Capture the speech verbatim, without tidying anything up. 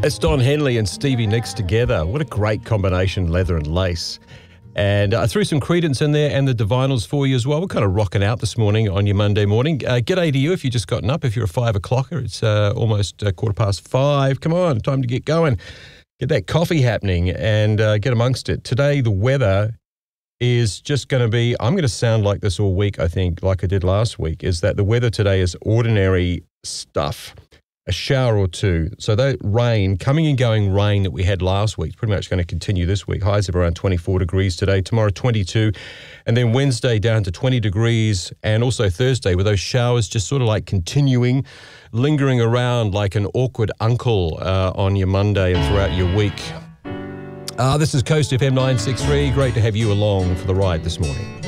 It's Don Henley and Stevie Nicks together. What a great combination, leather and lace. And I threw some Credence in there and the Divinals for you as well. We're kind of rocking out this morning on your Monday morning. Uh, g'day to you if you've just gotten up. If you're a five o'clocker, it's uh, almost uh, quarter past five. Come on, time to get going. Get that coffee happening and uh, get amongst it. Today, the weather is just going to be, I'm going to sound like this all week, I think, like I did last week, is that the weather today is ordinary stuff. A shower or two. So that rain, coming and going rain that we had last week, is pretty much going to continue this week. Highs of around twenty-four degrees today, tomorrow twenty-two, and then Wednesday down to twenty degrees, and also Thursday with those showers just sort of like continuing, lingering around like an awkward uncle uh, on your Monday and throughout your week. Uh, this is Coast F M nine six three. Great to have you along for the ride this morning.